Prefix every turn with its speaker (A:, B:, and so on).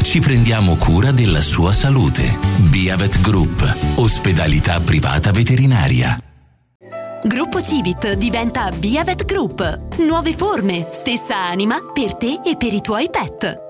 A: Ci prendiamo cura della sua salute. Biavet Group, ospedalità privata veterinaria.
B: Gruppo Civit diventa Biavet Group. Nuove forme, stessa anima per te e per i tuoi pet.